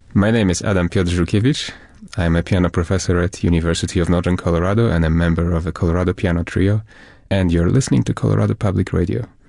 My name is Adam Piotr Żółkiewicz. I am a piano professor at University of Northern Colorado and a member of the Colorado Piano Trio, and you're listening to Colorado Public Radio.